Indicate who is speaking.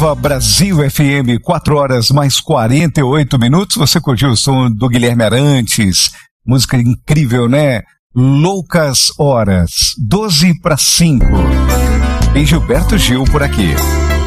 Speaker 1: Brasil FM, 4 horas mais 48 minutos. Você curtiu o som do Guilherme Arantes, música incrível, né? Loucas Horas, 12 para 5. Tem Gilberto Gil por aqui.